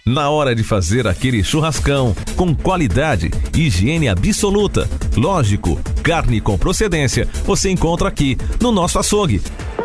Na hora de fazer aquele churrascão, com qualidade e higiene absoluta. Lógico, carne com procedência, você encontra aqui no nosso açougue.